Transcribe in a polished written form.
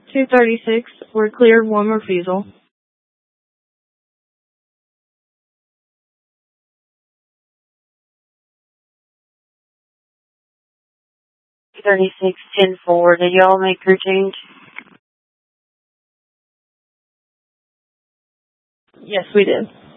236, we're cleared, one refusal. $36.10 did y'all make your change? Yes, we did.